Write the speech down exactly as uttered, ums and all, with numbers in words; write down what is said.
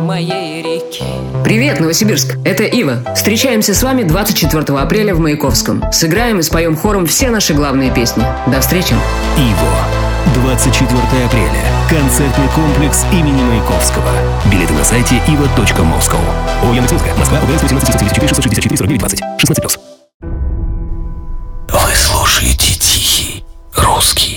моей реки. Привет, Новосибирск! Это Ива. Встречаемся с вами двадцать четвёртого апреля в Маяковском. Сыграем и споем хором все наши главные песни. До встречи! Иво. двадцать четвёртого апреля. Концертный комплекс имени Маяковского. Билеты на сайте ива точка москоу. О, Яндекс.Музыка. Москва. ОГС восемнадцать девяносто четыре шестьсот шестьдесят четыре сорок девять двадцать. шестнадцать плюс. Вы слушаете тихий русский